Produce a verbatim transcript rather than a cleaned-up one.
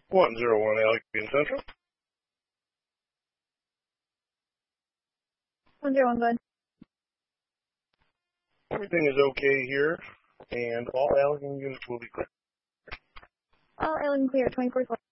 one zero one Allegheny Central. one zero one, go ahead. Everything is okay here, and all Allegheny units will be clear. All Allegheny clear, twenty-four